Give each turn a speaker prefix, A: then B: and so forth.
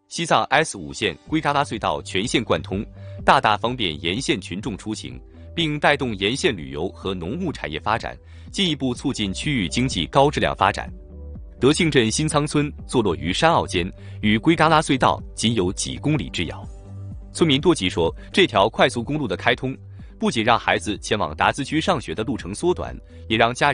A: 西藏 S5线圭嘎拉隧道全线贯通，大大方便沿线群众出行，并带动沿线旅游和农牧产业发展，进一步促进区域经济高质量发展。德庆镇新仓村坐落于山坳间，与圭嘎拉隧道仅有几公里之遥。村民多吉说，这条快速公路的开通，不仅让孩子前往达孜区上学的路程缩短，也让家